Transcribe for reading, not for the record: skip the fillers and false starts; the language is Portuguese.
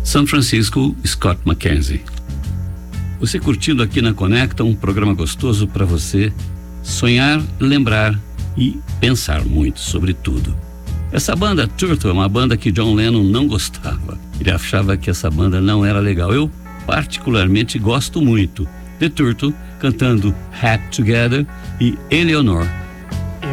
San Francisco, Scott McKenzie. Você curtindo aqui na Conecta, um programa gostoso para você sonhar, lembrar e pensar muito sobre tudo. Essa banda Turtle é uma banda que John Lennon não gostava. Ele achava que essa banda não era legal. Eu particularmente gosto muito. The Turtle cantando Hat Together e Eleanor